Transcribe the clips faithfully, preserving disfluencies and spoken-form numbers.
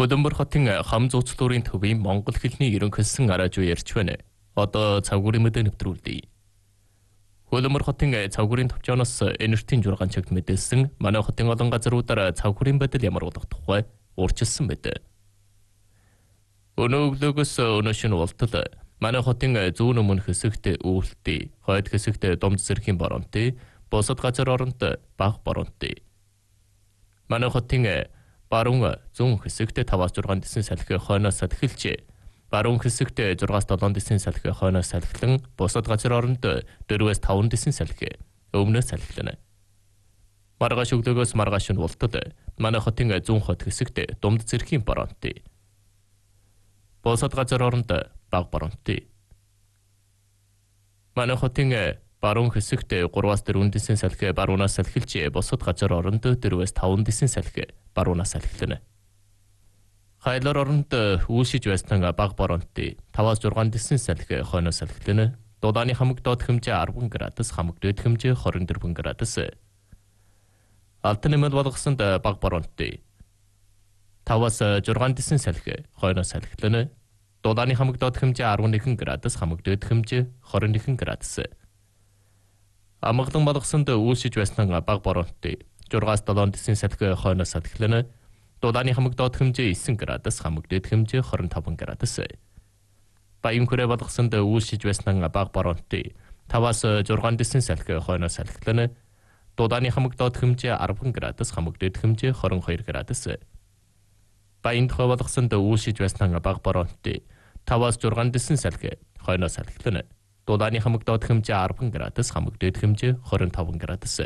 Хөдөлмөр хотын хам зуучлуурын төвийн монгол хэлний ерөнхийлсөн араажуу ярьж байна. Одоо цавгуурын мэдээ нэвтрүүлье. Хөдөлмөр хотын цавгуурын төвчөөс энертийн жургаан чигт мэдээлсэн манай хотын олон газруудаар цавгуурын байдал ямар болох тухай өөрчилсөн мэт. Өнөө өглөөгөөс өнөө шөнө болтол манай хотын зүүн өмнө хэсэгт үүлтий, хойд хэсэгт домд зэргийн боронтой, бусад газар оронд бага боронтой. Манай хотын баруун зүүн хэсэгт таваас зургаан дэсэн салхи хойноос салхилж, баруун хэсэгт зургаас долоон дэсэн салхи хойноос салхилан, бусад газар оронд дөрвөөс таван дэсэн салхи өмнөөс салхилна. Маргааш өглөөгөөс маргааш нь болтол манай хотын зүүн хот хэсэгт домд зэргийн боронтой. Бусад газар оронд бага боронтой. Манай хотын баруун хэсэгт гураваас дөрвөн дэсэн салхи баруунаас салхилж, бусад газар оронд дөрвөөс таван дэсэн салхи баруунаас салхилна. Хайлар оронд үүсэж байсан бага боронтой таваас зургаан дэсэн салхи хойноос салхилна. Дуудааны хамаг доод хэмжээ арван градус, хамаг дээд хэмжээ хорин дөрвөн градус. Алтан нэмэл болгосонд бага боронтой таваас зургаан дэсэн салхи хойноос салхилна. Дуудааны хамаг доод хэмжээ арван нэгэн градус, хамаг дээд хэмжээ хорин нэгэн градус. Амгалан болгосонд үүсэж байсан бага боронтой зургаас долоон дэсэн салхи хойноос салхилна. Дуудааны хамаг доод хэмжээ девять градус, хамаг дээд хэмжээ двадцать пять градус. Баян хүрээ болгосонд үүсэж байсан бага боронтой таваас зургаан дэсэн салхи хойноос салхилна. Дуудааны хамаг доод хэмжээ десять градус, хамаг дээд хэмжээ двадцать two градус. Баян тухай болгосонд үүсэж байсан бага боронтой таваас зургаан дэсэн салхи хойноос салхилна. Дуудааны хамаг доод хэмжээ ten градус, хамаг дээд хэмжээ twenty-five градус.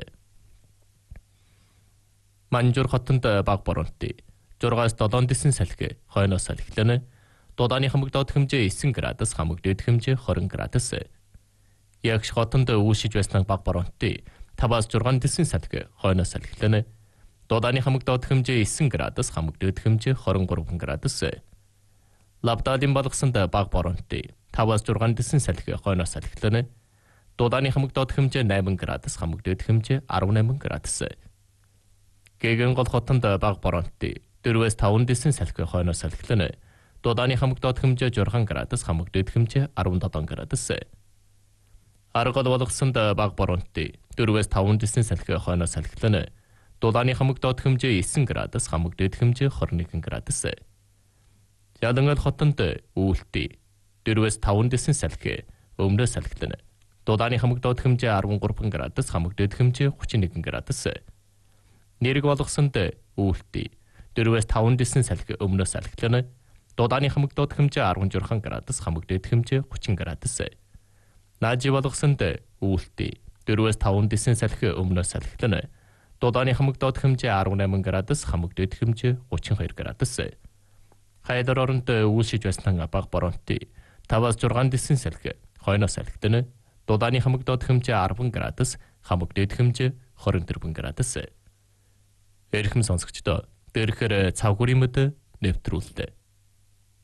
Манжур хотонд бага боронтой зургаас долоон дэсэн салхи хойноос салхилна. Дуудааны хамаг доод хэмжээ nine градус, хамаг дээд хэмжээ twenty градус. Ягш хотонд үүсэж байсан бага боронтой таваас зургаан дэсэн салхи хойноос салхилна. Дуудааны хамаг доод хэмжээ nine градус, хамаг дээд хэмжээ twenty-three градус. Лавдаалын болгосонд бага боронтой таваас зургаан дэсэн салхи хойноос салхилна. Дуудааны хамаг доод хэмжээ eight градус, хамаг дээд хэмжээ eighteen градус. Гэгэн гол хотонд бага боронтой дөрвөөс таван дэсэн салхи хойноос салхилна. Дуудааны хамаг доод хэмжээ six градус, хамаг дээд хэмжээ seventeen градус. Аргал болгосонд бага боронтой дөрвөөс таван дэсэн салхи хойноос салхилна. Дуудааны хамаг доод хэмжээ nine градус, хамаг дээд хэмжээ twenty-one градус. Ялангал хотонд үүлтий дөрвөөс таван дэсэн салхи өмнөөс салхилна. Дуудааны хамаг доод хэмжээ thirteen градус, хамаг дээд хэмжээ thirty-one градус. Нэрэг болгосонд үүлтий дөрвөөс таван дэсэн салхи өмнөөс салхилна. Дуудааны хамаг доод хэмжээ sixteen градус, хамаг дээд хэмжээ thirty градус. Наажи болгосонд үүлтий дөрвөөс таван дэсэн салхи өмнөөс салхилна. Дуудааны хамаг доод хэмжээ eighteen градус, хамаг дээд хэмжээ thirty-two градус. Хайлар оронд үүсэж байсан бага боронтой таваас зургаан дэсэн салхи хойноос салхилна. Дуудааны хамаг доод хэмжээ ten градус, хамаг дээд хэмжээ twenty-four градус. Эрхэм сонсогчдоо дээрхээр цавгуурын мэдээ нэвтрүүлдэг.